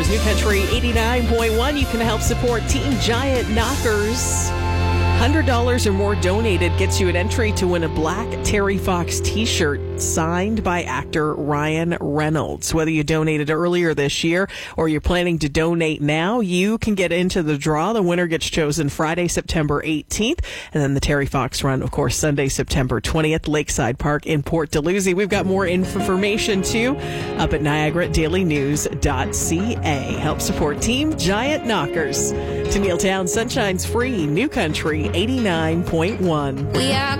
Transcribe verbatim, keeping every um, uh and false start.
is New Country eighty-nine point one. You can help support Team Giant Knockers. one hundred dollars or more donated gets you an entry to win a black Terry Fox t-shirt signed by actor Ryan Reynolds. Whether you donated earlier this year or you're planning to donate now, you can get into the draw. The winner gets chosen Friday, September eighteenth, and then the Terry Fox run, of course, Sunday, September twentieth, Lakeside Park in Port Dalhousie. We've got more information, too, up at niagara daily news dot c a. Help support Team Giant Knockers. To Neiltown, Sunshine's free. New Country eighty-nine point one. We are